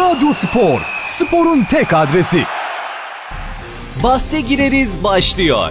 Radyo Spor, sporun tek adresi. Bahse gireriz başlıyor.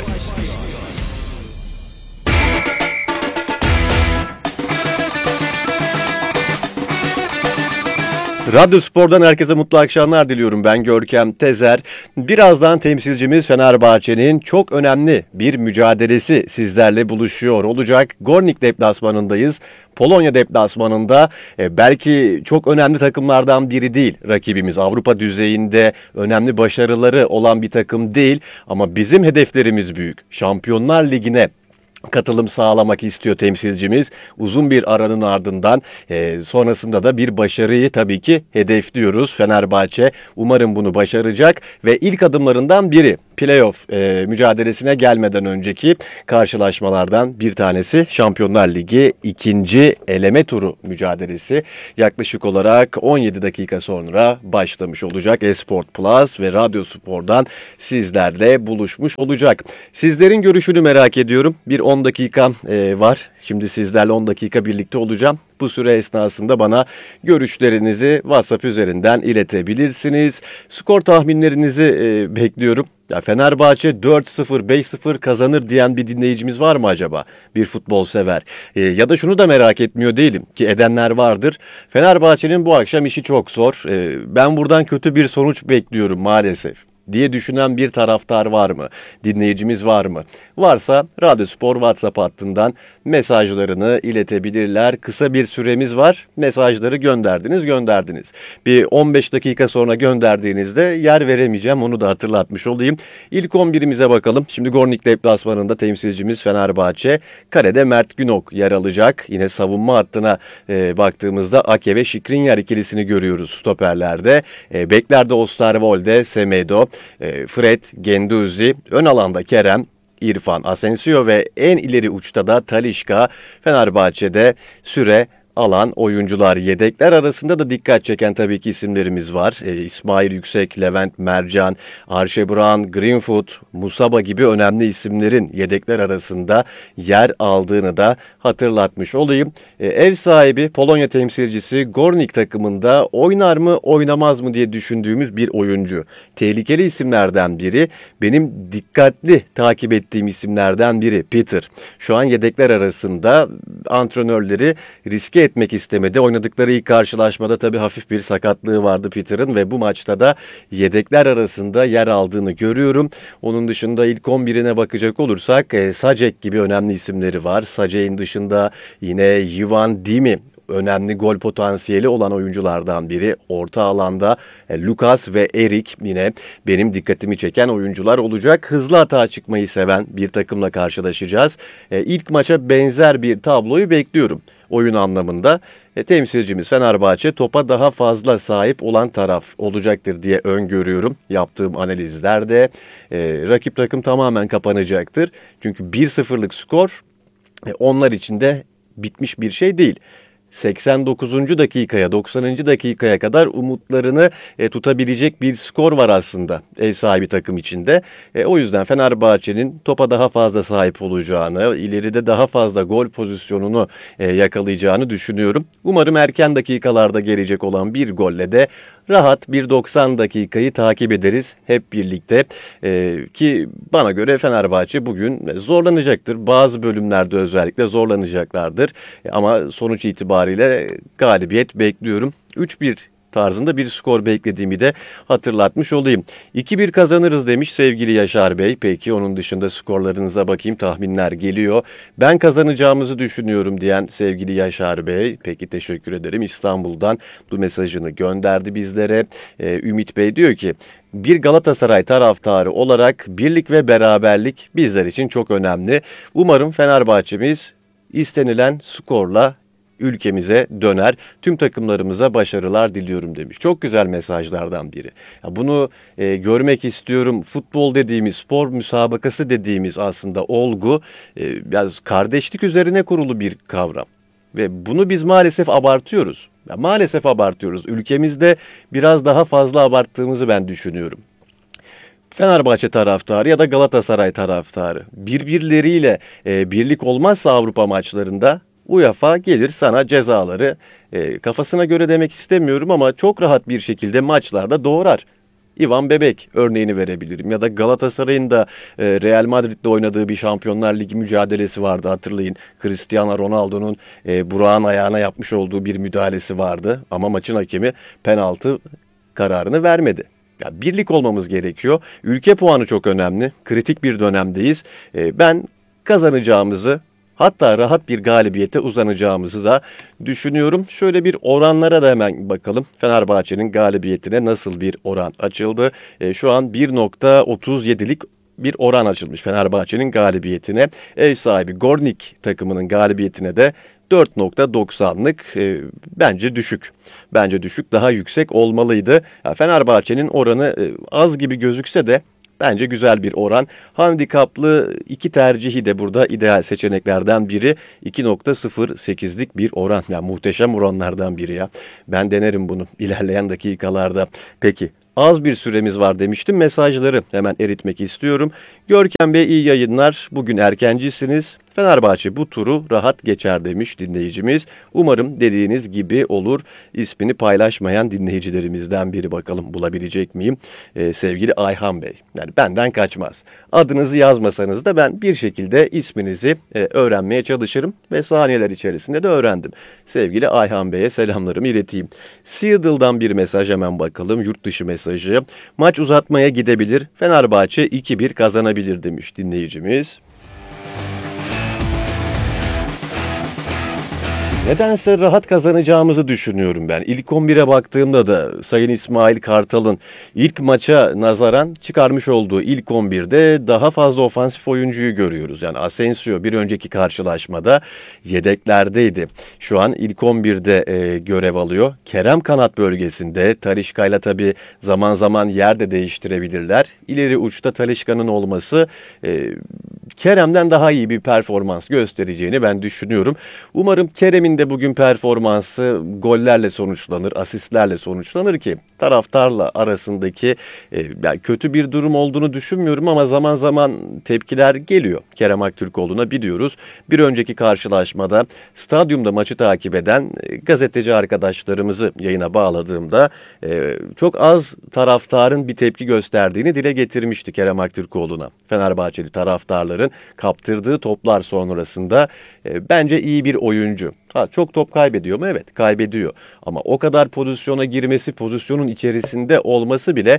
Radyo Spor'dan herkese mutlu akşamlar diliyorum. Ben Görkem Tezer. Birazdan temsilcimiz Fenerbahçe'nin çok önemli bir mücadelesi sizlerle buluşuyor olacak. Gornik deplasmanındayız. Polonya deplasmanında belki çok önemli takımlardan biri değil rakibimiz. Avrupa düzeyinde önemli başarıları olan bir takım değil ama bizim hedeflerimiz büyük. Şampiyonlar Ligi'ne katılım sağlamak istiyor temsilcimiz. Uzun bir aranın ardından sonrasında da bir başarıyı tabii ki hedefliyoruz. Fenerbahçe umarım bunu başaracak ve ilk adımlarından biri playoff mücadelesine gelmeden önceki karşılaşmalardan bir tanesi Şampiyonlar Ligi ikinci eleme turu mücadelesi. Yaklaşık olarak 17 dakika sonra başlamış olacak. Esport Plus ve Radyo Spor'dan sizlerle buluşmuş olacak. Sizlerin görüşünü merak ediyorum. Bir 10 dakika var. Şimdi sizlerle 10 dakika birlikte olacağım. Bu süre esnasında bana görüşlerinizi WhatsApp üzerinden iletebilirsiniz. Skor tahminlerinizi bekliyorum. Ya Fenerbahçe 4-0, 5-0 kazanır diyen bir dinleyicimiz var mı acaba? Bir futbol sever. Ya da şunu da merak etmiyor değilim ki edenler vardır. Fenerbahçe'nin bu akşam işi çok zor. Ben buradan kötü bir sonuç bekliyorum maalesef diye düşünen bir taraftar var mı? Dinleyicimiz var mı? Varsa Radyo Spor WhatsApp hattından mesajlarını iletebilirler. Kısa bir süremiz var. Mesajları gönderdiniz. Bir 15 dakika sonra gönderdiğinizde yer veremeyeceğim. Onu da hatırlatmış olayım. İlk 11'imize bakalım. Şimdi Gornik deplasmanında temsilcimiz Fenerbahçe. Kalede Mert Günok yer alacak. Yine savunma hattına baktığımızda Ake ve Skriniar ikilisini görüyoruz stoperlerde. Beklerde Osterwolde, Semedo, Fred, Guendouzi, ön alanda Kerem, İrfan, Asensio ve en ileri uçta da Talisca. Fenerbahçe'de süre alan oyuncular. Yedekler arasında da dikkat çeken tabii ki isimlerimiz var. İsmail Yüksek, Levent Mercan, Arşe Buran, Greenwood, Musaba gibi önemli isimlerin yedekler arasında yer aldığını da hatırlatmış olayım. Ev sahibi Polonya temsilcisi Gornik takımında oynar mı oynamaz mı diye düşündüğümüz bir oyuncu. Tehlikeli isimlerden biri, benim dikkatli takip ettiğim isimlerden biri Peter. Şu an yedekler arasında, antrenörleri riske etmek istemedi. Oynadıkları ilk karşılaşmada tabii hafif bir sakatlığı vardı Peter'ın ve bu maçta da yedekler arasında yer aldığını görüyorum. Onun dışında ilk 11'ine bakacak olursak Sacek gibi önemli isimleri var. Sacek'in dışında yine Ivan Dimi önemli gol potansiyeli olan oyunculardan biri. Orta alanda Lucas ve Erik yine benim dikkatimi çeken oyuncular olacak. Hızlı atağa çıkmayı seven bir takımla karşılaşacağız. İlk maça benzer bir tabloyu bekliyorum oyun anlamında. Temsilcimiz Fenerbahçe topa daha fazla sahip olan taraf olacaktır diye öngörüyorum. Yaptığım analizlerde rakip takım tamamen kapanacaktır. Çünkü 1-0'lık skor onlar için de bitmiş bir şey değil. 89. dakikaya 90. dakikaya kadar umutlarını tutabilecek bir skor var aslında ev sahibi takım içinde. O yüzden Fenerbahçe'nin topa daha fazla sahip olacağını, ileride daha fazla gol pozisyonunu yakalayacağını düşünüyorum. Umarım erken dakikalarda gelecek olan bir golle de rahat bir 90 dakikayı takip ederiz hep birlikte. Ki bana göre Fenerbahçe bugün zorlanacaktır. Bazı bölümlerde özellikle zorlanacaklardır. Ama sonuç itibariyle galibiyet bekliyorum. 3-1 tarzında bir skor beklediğimi de hatırlatmış olayım. 2-1 kazanırız demiş sevgili Yaşar Bey. Peki onun dışında skorlarınıza bakayım, tahminler geliyor. Ben kazanacağımızı düşünüyorum diyen sevgili Yaşar Bey. Peki teşekkür ederim. İstanbul'dan bu mesajını gönderdi bizlere. Ümit Bey diyor ki bir Galatasaray taraftarı olarak birlik ve beraberlik bizler için çok önemli. Umarım Fenerbahçe'miz istenilen skorla ülkemize döner. Tüm takımlarımıza başarılar diliyorum demiş. Çok güzel mesajlardan biri. Ya bunu görmek istiyorum. Futbol dediğimiz, spor müsabakası dediğimiz aslında olgu biraz kardeşlik üzerine kurulu bir kavram. Ve bunu biz maalesef abartıyoruz. Ya maalesef abartıyoruz. Ülkemizde biraz daha fazla abarttığımızı ben düşünüyorum. Fenerbahçe taraftarı ya da Galatasaray taraftarı birbirleriyle birlik olmazsa Avrupa maçlarında UEFA gelir sana cezaları kafasına göre demek istemiyorum ama çok rahat bir şekilde maçlarda doğrar. Ivan Bebek örneğini verebilirim ya da Galatasaray'ın da Real Madrid'de oynadığı bir Şampiyonlar Ligi mücadelesi vardı, hatırlayın. Cristiano Ronaldo'nun Burak'ın ayağına yapmış olduğu bir müdahalesi vardı ama maçın hakemi penaltı kararını vermedi. Ya birlik olmamız gerekiyor. Ülke puanı çok önemli. Kritik bir dönemdeyiz. Ben kazanacağımızı, hatta rahat bir galibiyete uzanacağımızı da düşünüyorum. Şöyle bir oranlara da hemen bakalım. Fenerbahçe'nin galibiyetine nasıl bir oran açıldı? Şu an 1.37'lik bir oran açılmış Fenerbahçe'nin galibiyetine. Ev sahibi Gornik takımının galibiyetine de 4.90'lık bence düşük. Bence düşük, daha yüksek olmalıydı. Ya Fenerbahçe'nin oranı az gibi gözükse de bence güzel bir oran. Handikaplı iki tercihi de burada ideal seçeneklerden biri. 2.08'lik bir oran. Yani muhteşem oranlardan biri ya. Ben denerim bunu ilerleyen dakikalarda. Peki, az bir süremiz var demiştim. Mesajları hemen eritmek istiyorum. Görkem Bey, iyi yayınlar. Bugün erkencisiniz. Fenerbahçe bu turu rahat geçer demiş dinleyicimiz. Umarım dediğiniz gibi olur. İsmini paylaşmayan dinleyicilerimizden biri, bakalım bulabilecek miyim? Sevgili Ayhan Bey. Yani benden kaçmaz. Adınızı yazmasanız da ben bir şekilde isminizi öğrenmeye çalışırım ve saniyeler içerisinde de öğrendim. Sevgili Ayhan Bey'e selamlarımı ileteyim. Seattle'dan bir mesaj, hemen bakalım. Yurt dışı mesajı. Maç uzatmaya gidebilir. Fenerbahçe 2-1 kazanabilir demiş dinleyicimiz. Nedense rahat kazanacağımızı düşünüyorum ben. İlk 11'e baktığımda da Sayın İsmail Kartal'ın ilk maça nazaran çıkarmış olduğu ilk 11'de daha fazla ofansif oyuncuyu görüyoruz. Yani Asensio bir önceki karşılaşmada yedeklerdeydi. Şu an ilk 11'de görev alıyor. Kerem kanat bölgesinde. Talisca'yla tabii zaman zaman yer de değiştirebilirler. İleri uçta Talisca'nın olması Kerem'den daha iyi bir performans göstereceğini ben düşünüyorum. Umarım Kerem'in de bugün performansı gollerle sonuçlanır, asistlerle sonuçlanır ki taraftarla arasındaki yani kötü bir durum olduğunu düşünmüyorum ama zaman zaman tepkiler geliyor Kerem Aktürkoğlu'na, biliyoruz. Bir önceki karşılaşmada stadyumda maçı takip eden gazeteci arkadaşlarımızı yayına bağladığımda çok az taraftarın bir tepki gösterdiğini dile getirmişti Kerem Aktürkoğlu'na. Fenerbahçeli taraftarların kaptırdığı toplar sonrasında bence iyi bir oyuncu. Çok top kaybediyor mu? Evet, kaybediyor. Ama o kadar pozisyona girmesi, pozisyonun içerisinde olması bile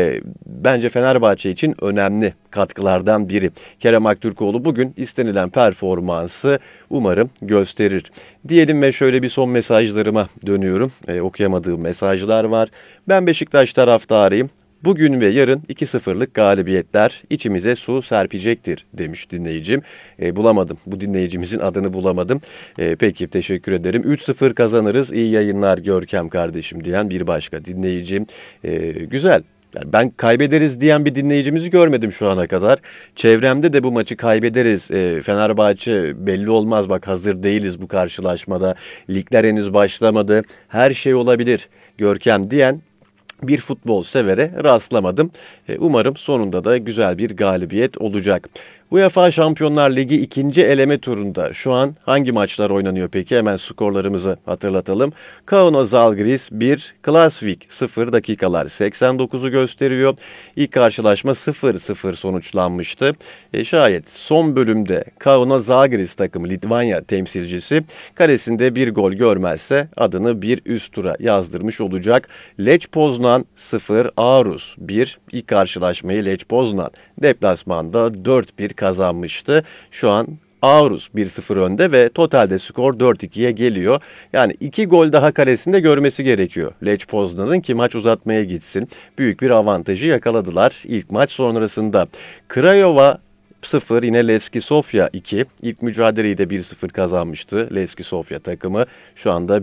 bence Fenerbahçe için önemli katkılardan biri. Kerem Aktürkoğlu bugün istenilen performansı umarım gösterir diyelim ve şöyle bir son mesajlarıma dönüyorum. Okuyamadığım mesajlar var. Ben Beşiktaş taraftarıyım. Bugün ve yarın 2-0'lık galibiyetler içimize su serpecektir demiş dinleyicim. Bulamadım. Bu dinleyicimizin adını bulamadım. Peki, teşekkür ederim. 3-0 kazanırız. İyi yayınlar Görkem kardeşim diyen bir başka dinleyicim. Güzel. Yani ben kaybederiz diyen bir dinleyicimizi görmedim şu ana kadar. Çevremde de bu maçı kaybederiz, Fenerbahçe belli olmaz, bak hazır değiliz bu karşılaşmada, ligler henüz başlamadı, her şey olabilir Görkem diyen bir futbol severe rastlamadım. Umarım sonunda da güzel bir galibiyet olacak. UEFA Şampiyonlar Ligi ikinci eleme turunda şu an hangi maçlar oynanıyor peki? Hemen skorlarımızı hatırlatalım. Kaunas Žalgiris 1, Klaksvik 0, dakikalar 89'u gösteriyor. İlk karşılaşma 0-0 sonuçlanmıştı. Şayet son bölümde Kaunas Žalgiris takımı, Litvanya temsilcisi, kalesinde bir gol görmezse adını bir üst tura yazdırmış olacak. Lech Poznan 0, Aarhus 1. İlk karşılaşmayı Lech Poznan deplasmanda 4-1 kazanmıştı. Şu an Aarhus 1-0 önde ve totalde skor 4-2'ye geliyor. Yani 2 gol daha kalesinde görmesi gerekiyor Lech Poznan'ın ki maç uzatmaya gitsin. Büyük bir avantajı yakaladılar ilk maç sonrasında. Craiova 0, yine Levski Sofia 2. İlk mücadeleyi de 1-0 kazanmıştı Levski Sofia takımı. Şu anda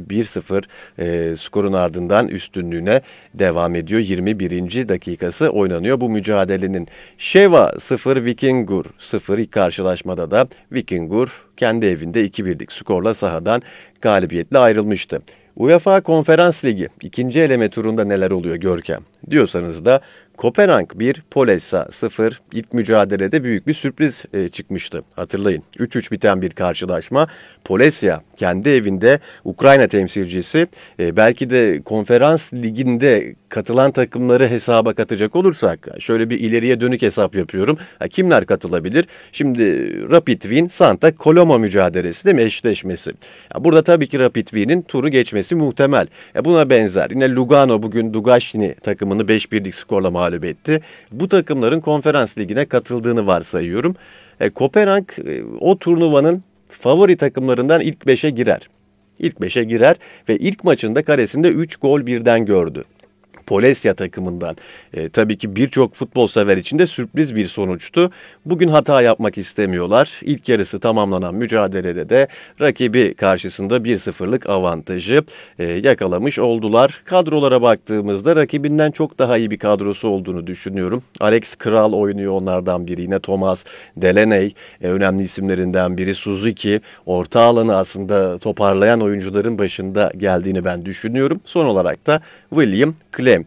1-0 skorun ardından üstünlüğüne devam ediyor. 21. dakikası oynanıyor bu mücadelenin. Sheva 0, Vikingur 0. İlk karşılaşmada da Vikingur kendi evinde 2-1'lik skorla sahadan galibiyetle ayrılmıştı. UEFA Konferans Ligi ikinci eleme turunda neler oluyor Görkem diyorsanız da Kopenhag 1, Polessa 0. İlk mücadelede büyük bir sürpriz çıkmıştı. Hatırlayın. 3-3 biten bir karşılaşma. Polesya kendi evinde Ukrayna temsilcisi. Belki de konferans liginde katılan takımları hesaba katacak olursak şöyle bir ileriye dönük hesap yapıyorum. Kimler katılabilir? Şimdi Rapid Wien Santa Coloma mücadelesi değil mi? Eşleşmesi. Burada tabii ki Rapid Wien'in turu geçmesi muhtemel. Buna benzer. Yine Lugano bugün Dugashini takımını 5-1'lik skorla mağlup etti. Bu takımların konferans ligine katıldığını varsayıyorum. Kopenhag o turnuvanın favori takımlarından ilk 5'e girer. İlk 5'e girer ve ilk maçında karesinde 3 gol birden gördü. Polesya takımından. Tabii ki birçok futbol sever için de sürpriz bir sonuçtu. Bugün hata yapmak istemiyorlar. İlk yarısı tamamlanan mücadelede de rakibi karşısında 1-0'lık avantajı yakalamış oldular. Kadrolara baktığımızda rakibinden çok daha iyi bir kadrosu olduğunu düşünüyorum. Alex Kral oynuyor onlardan biri. Yine Thomas Delaney önemli isimlerinden biri. Suzuki orta alanı aslında toparlayan oyuncuların başında geldiğini ben düşünüyorum. Son olarak da William Clem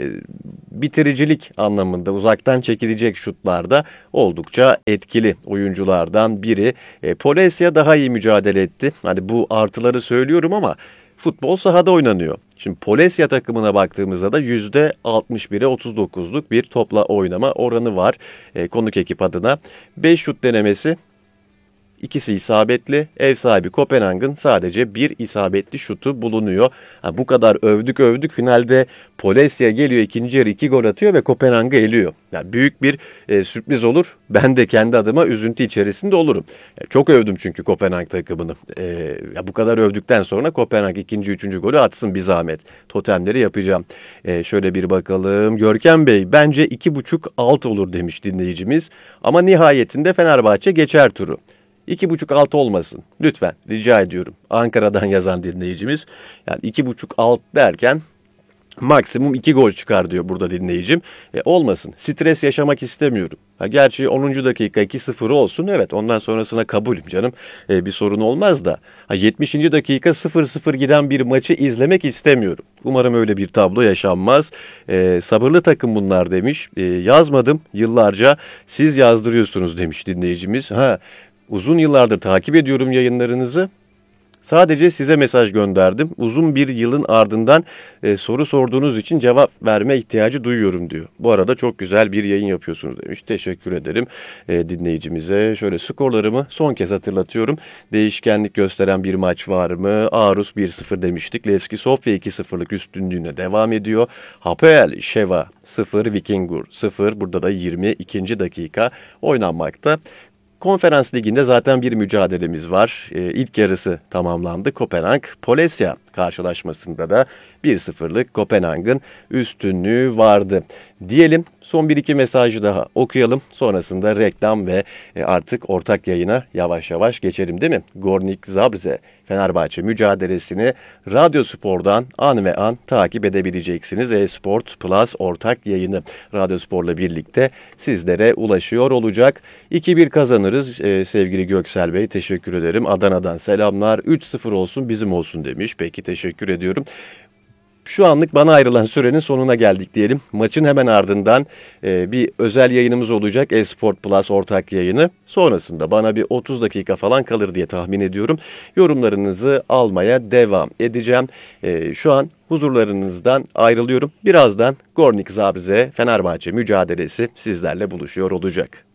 bitiricilik anlamında uzaktan çekilecek şutlarda oldukça etkili oyunculardan biri. Polesya daha iyi mücadele etti. Hani bu artıları söylüyorum ama futbol sahada oynanıyor. Şimdi Polesya takımına baktığımızda da %61'e 39'luk bir topla oynama oranı var konuk ekip adına. 5 şut denemesi. İkisi isabetli. Ev sahibi Kopenhag'ın sadece bir isabetli şutu bulunuyor. Bu kadar övdük finalde Polesya geliyor ikinci yarı 2 gol atıyor ve Kopenhag'ı eliyor. Yani büyük bir sürpriz olur. Ben de kendi adıma üzüntü içerisinde olurum. Çok övdüm çünkü Kopenhag takımını. Bu kadar övdükten sonra Kopenhag ikinci, üçüncü golü atsın bir zahmet. Totemleri yapacağım. Şöyle bir bakalım. Görkem Bey bence 2.5 alt olur demiş dinleyicimiz. Ama nihayetinde Fenerbahçe geçer turu. 2.5 alt olmasın. Lütfen rica ediyorum. Ankara'dan yazan dinleyicimiz. Yani 2.5 alt derken maksimum 2 gol çıkar diyor burada dinleyicim. Olmasın. Stres yaşamak istemiyorum. Gerçi 10. dakika 2-0 olsun. Evet ondan sonrasına kabulüm canım. Bir sorun olmaz da. 70. dakika 0-0 giden bir maçı izlemek istemiyorum. Umarım öyle bir tablo yaşanmaz. Sabırlı takım bunlar demiş. Yazmadım yıllarca. Siz yazdırıyorsunuz demiş dinleyicimiz. Uzun yıllardır takip ediyorum yayınlarınızı. Sadece size mesaj gönderdim. Uzun bir yılın ardından soru sorduğunuz için cevap verme ihtiyacı duyuyorum diyor. Bu arada çok güzel bir yayın yapıyorsunuz demiş. Teşekkür ederim dinleyicimize. Şöyle skorlarımı son kez hatırlatıyorum. Değişkenlik gösteren bir maç var mı? Aarhus 1-0 demiştik. Levski Sofya 2-0'lık üstünlüğüne devam ediyor. Hapoel Sheva 0, Vikingur 0. Burada da 22. dakika oynanmakta. Konferans liginde zaten bir mücadelemiz var. İlk yarısı tamamlandı. Kopenhag, Polesya karşılaşmasında da 1-0'lık Kopenhag'ın üstünlüğü vardı. Diyelim son bir iki mesajı daha okuyalım. Sonrasında reklam ve artık ortak yayına yavaş yavaş geçelim değil mi? Gornik Zabrze Fenerbahçe mücadelesini Radyo Spor'dan an ve an takip edebileceksiniz. E-Sport Plus ortak yayını Radyo Spor'la birlikte sizlere ulaşıyor olacak. 2-1 kazanırız sevgili Göksel Bey. Teşekkür ederim. Adana'dan selamlar. 3-0 olsun bizim olsun demiş. Peki teşekkür ediyorum. Şu anlık bana ayrılan sürenin sonuna geldik diyelim. Maçın hemen ardından bir özel yayınımız olacak. Esport Plus ortak yayını. Sonrasında bana bir 30 dakika falan kalır diye tahmin ediyorum. Yorumlarınızı almaya devam edeceğim. Şu an huzurlarınızdan ayrılıyorum. Birazdan Gornik Zabrze Fenerbahçe mücadelesi sizlerle buluşuyor olacak.